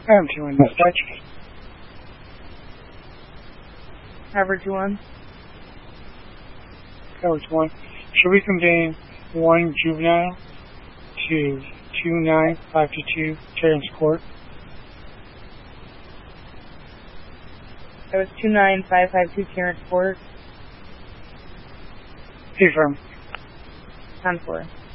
I'm doing dispatch. Average 1. Coverage 1. Should we convey 1 juvenile to 29522 Terrence Court? That was 29552 Terrence Court. Confirm. 10-4.